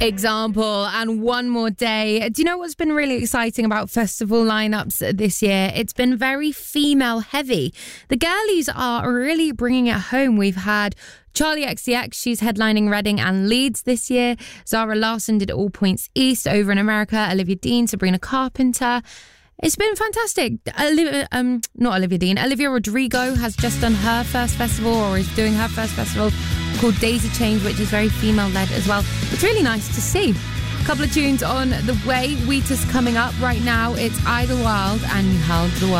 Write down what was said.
Example, and One More Day. Do you know what's been really exciting about festival lineups this year? It's been very female heavy. The girlies are really bringing it home. We've had Charlie XCX, she's headlining Reading and Leeds this year. Zara Larsson did All Points East over in America. Olivia Dean, Sabrina Carpenter. It's been fantastic. Not Olivia Dean. Olivia Rodrigo has just done her first festival, or is doing her first festival, called Daisy Change, which is very female-led as well. It's really nice to see. A couple of tunes on the way. Wheatus coming up right now. It's Idlewild and You Held the World.